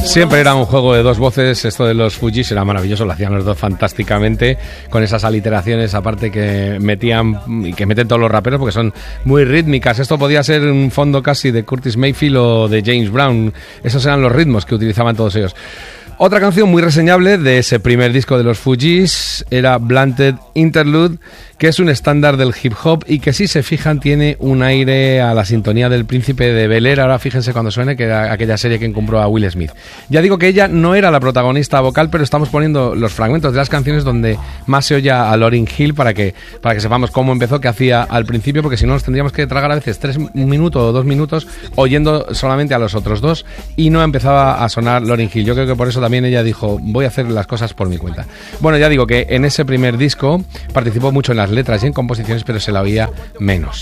Siempre era un juego de dos voces, esto de los Fugees era maravilloso, lo hacían los dos fantásticamente, con esas aliteraciones aparte que metían y que meten todos los raperos porque son muy rítmicas. Esto podía ser un fondo casi de Curtis Mayfield o de James Brown, esos eran los ritmos que utilizaban todos ellos. Otra canción muy reseñable de ese primer disco de los Fugees era Blunted Interlude, que es un estándar del hip hop y que si se fijan tiene un aire a la sintonía del Príncipe de Bel-Air. Ahora fíjense cuando suene, que era aquella serie que compró a Will Smith. Ya digo que ella no era la protagonista vocal, pero estamos poniendo los fragmentos de las canciones donde más se oye a Lauryn Hill para que sepamos cómo empezó, qué hacía al principio, porque si no nos tendríamos que tragar a veces 3 minutos o 2 minutos oyendo solamente a los otros dos y no empezaba a sonar Lauryn Hill. Yo creo que por eso también ella dijo, voy a hacer las cosas por mi cuenta. Bueno, ya digo que en ese primer disco participó mucho en las letras y en composiciones, pero se la oía menos.